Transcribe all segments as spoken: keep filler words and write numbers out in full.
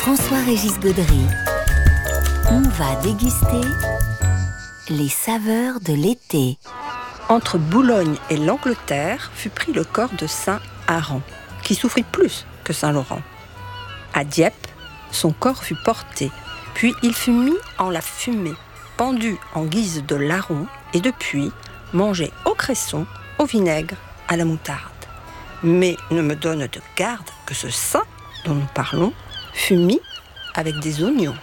François-Régis Gaudry. On va déguster les saveurs de l'été. Entre Boulogne et l'Angleterre fut pris le corps de saint Aran, qui souffrit plus que saint Laurent. À Dieppe, son corps fut porté, puis il fut mis en la fumée, pendu en guise de larron, et depuis, mangé au cresson, au vinaigre, à la moutarde. Mais ne me donne de garde que ce saint dont nous parlons fut mis avec des oignons.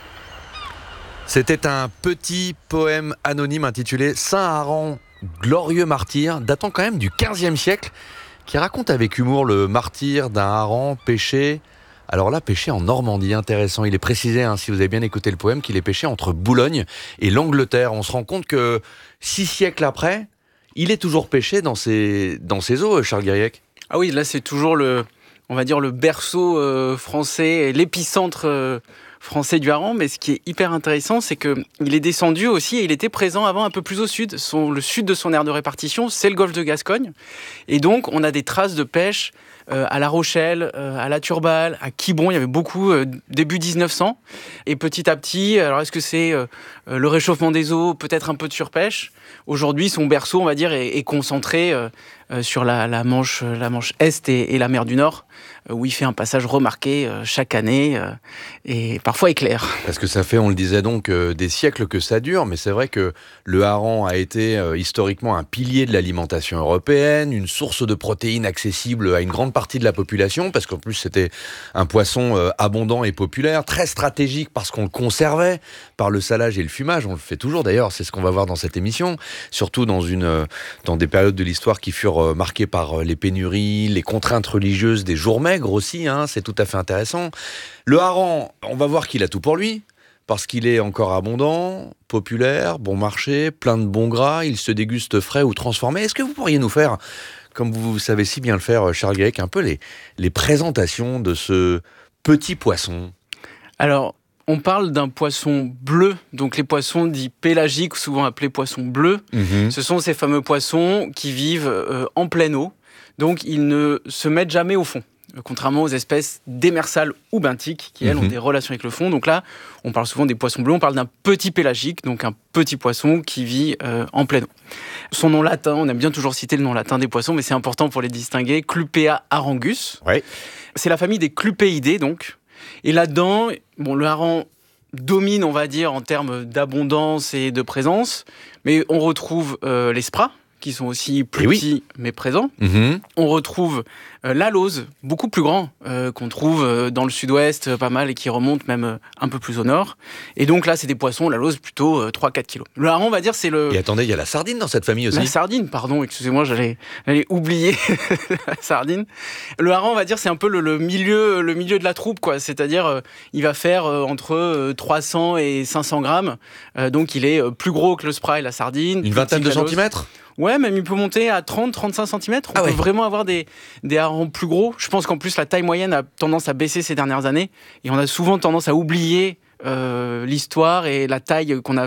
C'était un petit poème anonyme intitulé Saint-Aran, glorieux martyr, datant quand même du quinzième siècle, qui raconte avec humour le martyre d'un hareng pêché. Alors là, pêché en Normandie, intéressant. Il est précisé, hein, si vous avez bien écouté le poème, qu'il est pêché entre Boulogne et l'Angleterre. On se rend compte que six siècles après, il est toujours pêché dans ses, dans ses eaux, Charles Guiriec. Ah oui, là c'est toujours le, on va dire le berceau euh, français, l'épicentre euh, français du hareng. Mais ce qui est hyper intéressant, c'est qu'il est descendu aussi et il était présent avant un peu plus au sud. Son, le sud de son aire de répartition, c'est le golfe de Gascogne. Et donc on a des traces de pêche euh, à La Rochelle, euh, à La Turballe, à Quiberon. Il y avait beaucoup euh, début dix-neuf cents. Et petit à petit, alors est-ce que c'est euh, le réchauffement des eaux, peut-être un peu de surpêche? Aujourd'hui, son berceau, on va dire, est, est concentré euh, euh, sur la, la, Manche, la Manche Est et, et la mer du Nord, euh, où il fait un passage remarqué euh, chaque année euh, et parfois éclair. Parce que ça fait, on le disait donc, euh, des siècles que ça dure, mais c'est vrai que le hareng a été euh, historiquement un pilier de l'alimentation européenne, une source de protéines accessible à une grande partie de la population, parce qu'en plus c'était un poisson euh, abondant et populaire, très stratégique parce qu'on le conservait par le salage et le fumage. On le fait toujours d'ailleurs, c'est ce qu'on va voir dans cette émission. Surtout dans, une, dans des périodes de l'histoire qui furent marquées par les pénuries, les contraintes religieuses des jours maigres aussi, hein, c'est tout à fait intéressant. Le hareng, on va voir qu'il a tout pour lui, parce qu'il est encore abondant, populaire, bon marché, plein de bons gras, il se déguste frais ou transformé. Est-ce que vous pourriez nous faire, comme vous savez si bien le faire, Charles Guiriec, un peu les, les présentations de ce petit poisson? Alors, on parle d'un poisson bleu, donc les poissons dits pélagiques, souvent appelés poissons bleus. Mmh. Ce sont ces fameux poissons qui vivent euh, en pleine eau, donc ils ne se mettent jamais au fond, contrairement aux espèces démersales ou benthiques qui, elles, mmh. ont des relations avec le fond. Donc là, on parle souvent des poissons bleus, on parle d'un petit pélagique, donc un petit poisson qui vit euh, en pleine eau. Son nom latin, on aime bien toujours citer le nom latin des poissons, mais c'est important pour les distinguer, Clupea harengus. Ouais. C'est la famille des clupéidés, donc. Et là-dedans, bon, le hareng domine, on va dire, en termes d'abondance et de présence, mais on retrouve euh, les spras, qui sont aussi plus oui. petits, mais présents. Mmh. On retrouve euh, l'alose, beaucoup plus grand, euh, qu'on trouve euh, dans le sud-ouest, euh, pas mal, et qui remonte même euh, un peu plus au nord. Et donc là, c'est des poissons, l'alose, plutôt euh, trois à quatre kilos. Le hareng, on va dire, c'est le... Et attendez, il y a la sardine dans cette famille aussi. La sardine, pardon, excusez-moi, j'allais, j'allais oublier la sardine. Le hareng, on va dire, c'est un peu le, le, milieu, le milieu de la troupe, quoi. C'est-à-dire, euh, il va faire euh, entre euh, trois cents et cinq cents grammes. Euh, donc, il est euh, plus gros que le spray et la sardine. Une vingtaine de centimètres ? Ouais, même il peut monter à trente à trente-cinq centimètres. On ah peut ouais. vraiment avoir des, des harengs plus gros. Je pense qu'en plus, la taille moyenne a tendance à baisser ces dernières années. Et on a souvent tendance à oublier euh, l'histoire et la taille qu'on a